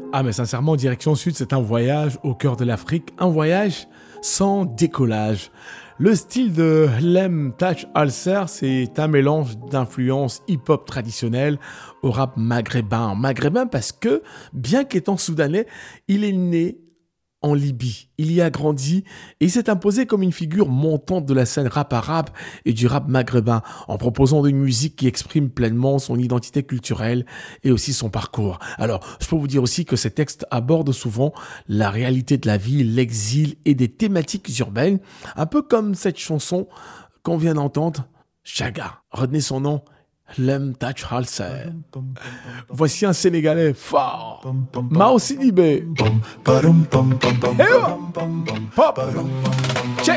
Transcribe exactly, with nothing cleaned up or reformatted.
Ah mais sincèrement, direction sud, c'est un voyage au cœur de l'Afrique, un voyage sans décollage. Le style de Lem Touch Alser, c'est un mélange d'influences hip-hop traditionnelles au rap maghrébin. Maghrébin parce que, bien qu'étant soudanais, il est né en Libye. Il y a grandi et il s'est imposé comme une figure montante de la scène rap arabe et du rap maghrébin en proposant une musique qui exprime pleinement son identité culturelle et aussi son parcours. Alors, je peux vous dire aussi que ces textes abordent souvent la réalité de la vie, l'exil et des thématiques urbaines, un peu comme cette chanson qu'on vient d'entendre, Chaga. Retenez son nom, Lem Touch Alser. Voici un Sénégalais fort, Mao Sidibé. Pop. Check.